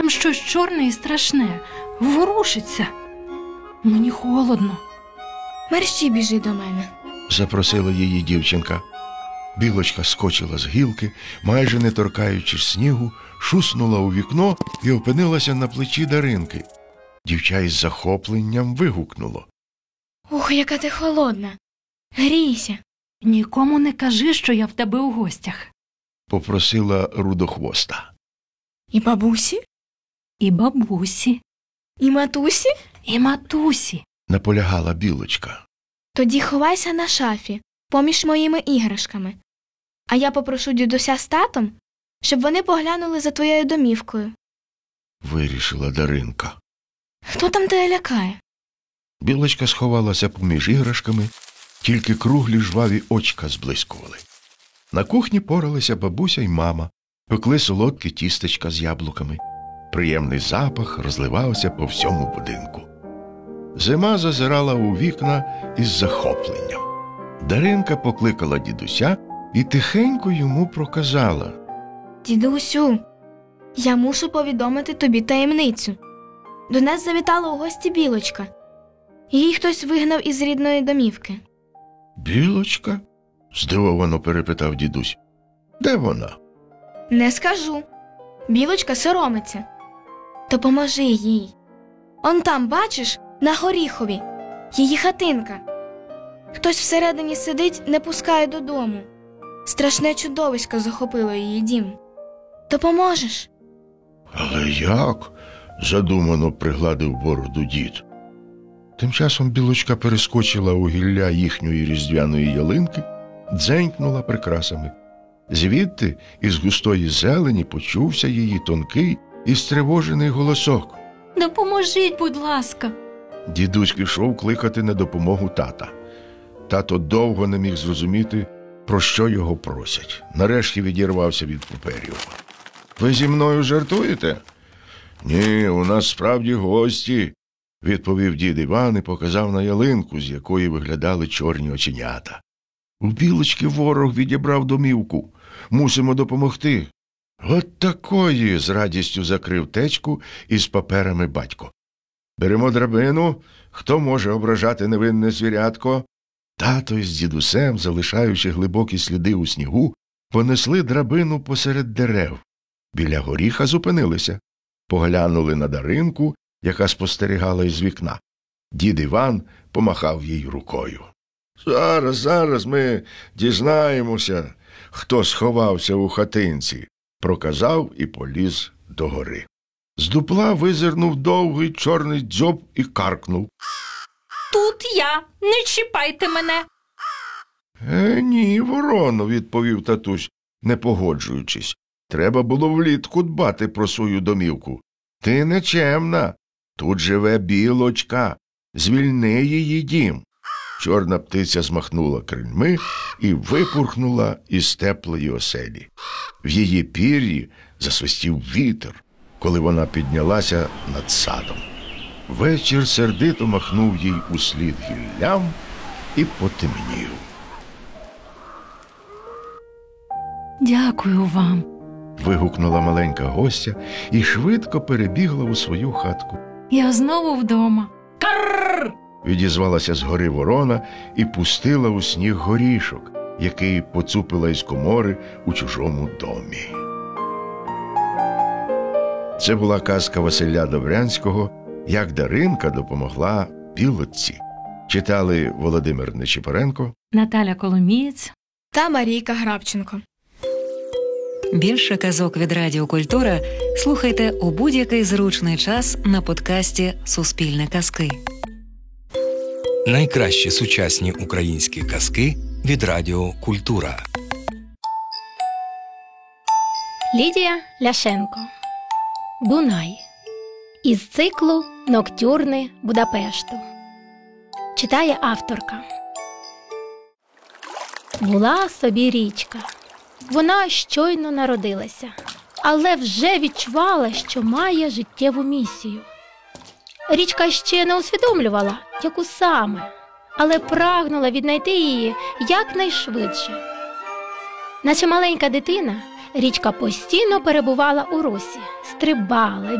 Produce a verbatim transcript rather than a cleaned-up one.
Там щось чорне і страшне. Ворушиться. Мені холодно. Мерщій біжи до мене. Запросила її дівчинка. Білочка скочила з гілки, майже не торкаючись снігу, шуснула у вікно і опинилася на плечі Даринки. Дівча із захопленням вигукнуло: Ух, яка ти холодна. Грійся. Нікому не кажи, що я в тебе у гостях. Попросила Рудохвоста. І бабусі? І бабусі, І матусі? і матусі. Наполягала Білочка. Тоді ховайся на шафі, поміж моїми іграшками. А я попрошу дідуся з татом, щоб вони поглянули за твоєю домівкою. Вирішила Даринка. Хто там тебе лякає? Білочка сховалася поміж іграшками, тільки круглі жваві очка зблискували. На кухні поралися бабуся й мама, пекли солодкі тістечка з яблуками. Приємний запах розливався по всьому будинку. Зима зазирала у вікна із захопленням. Даринка покликала дідуся і тихенько йому проказала: Дідусю, я мушу повідомити тобі таємницю. До нас завітала у гості Білочка. Її хтось вигнав із рідної домівки. Білочка? Здивовано перепитав дідусь. Де вона? Не скажу. Білочка соромиться. То поможи їй. Он там, бачиш, на Горіхові. Її хатинка. Хтось всередині сидить, не пускає додому. Страшне чудовисько захопило її дім. То поможеш? Але як? Задумано пригладив бороду дід. Тим часом Білочка перескочила у гілля їхньої різдвяної ялинки, дзенькнула прикрасами. Звідти із густої зелені почувся її тонкий і стривожений голосок. Допоможіть, будь ласка. Дідусь пішов кликати на допомогу тата. Тато довго не міг зрозуміти, про що його просять. Нарешті відірвався від паперів. Ви зі мною жартуєте? Ні, у нас справді гості, відповів дід Іван і показав на ялинку, з якої виглядали чорні оченята. У Білочки ворог відібрав домівку. Мусимо допомогти. От такої, з радістю закрив течку із паперами батько. Беремо драбину. Хто може ображати невинне звірятко? Тато із дідусем, залишаючи глибокі сліди у снігу, понесли драбину посеред дерев. Біля горіха зупинилися. Поглянули на Даринку, яка спостерігала із вікна. Дід Іван помахав їй рукою. Зараз, зараз ми дізнаємося, хто сховався у хатинці, проказав і поліз до гори. З дупла визирнув довгий чорний дзьоб і каркнув. Тут я, не чіпайте мене. Е, ні, вороно, відповів татусь, не погоджуючись. Треба було влітку дбати про свою домівку. Ти нечемна. Тут живе Білочка. Звільни її дім. Чорна птиця змахнула крильми і випурхнула із теплої оселі. В її пір'ї засвистів вітер, коли вона піднялася над садом. Вечір сердито махнув їй услід гіллям і потемнів. Дякую вам. Вигукнула маленька гостя і швидко перебігла у свою хатку. Я знову вдома. Карр! Відізвалася з гори ворона і пустила у сніг горішок, який поцупила із комори у чужому домі. Це була казка Василя Добрянського «Як Даринка допомогла Білочці». Читали Володимир Нечипоренко, Наталя Коломієць та Марійка Грабченко. Більше казок від Радіо Культура слухайте у будь-який зручний час на подкасті «Суспільне казки». Найкращі сучасні українські казки від Радіо Культура. Лідія Ляшенко. Дунай. Із циклу «Ноктюрни Будапешту». Читає авторка. Була собі річка. Вона щойно народилася, але вже відчувала, що має життєву місію. Річка ще не усвідомлювала, яку саме, але прагнула віднайти її якнайшвидше. Наче маленька дитина, річка постійно перебувала у русі, стрибала,